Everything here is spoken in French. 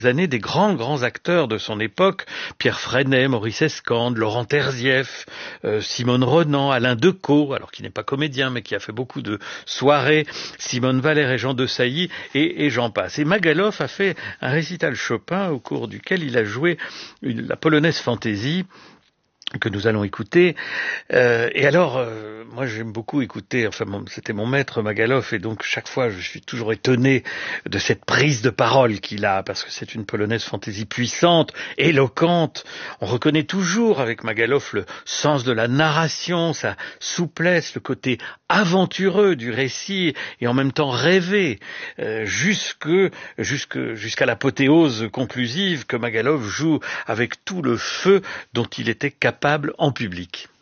années des grands acteurs de son époque, Pierre Freinet, Maurice Escande, Laurent Terzieff, Simone Ronan, Alain Decaux, alors qui n'est pas comédien mais qui a fait beaucoup de soirées, Simone Valère et Jean de Sailly et j'en passe. Et Magaluf a fait un récital Chopin au cours duquel il a joué la polonaise Fantaisie que nous allons écouter. Et alors, moi j'aime beaucoup écouter, c'était mon maître Magaluf, et donc chaque fois je suis toujours étonné de cette prise de parole qu'il a, parce que c'est une polonaise fantaisie puissante, éloquente. On reconnaît toujours avec Magaluf le sens de la narration, sa souplesse, le côté aventureux du récit, et en même temps rêvé, jusqu'à l'apothéose conclusive que Magaluf joue avec tout le feu dont il était capable en public.